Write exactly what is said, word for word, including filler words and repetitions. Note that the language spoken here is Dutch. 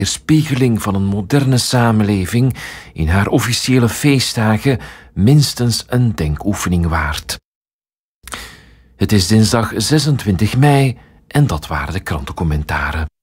weerspiegeling van een moderne samenleving in haar officiële feestdagen minstens een denkoefening waard. Het is dinsdag zesentwintig mei en dat waren de krantencommentaren.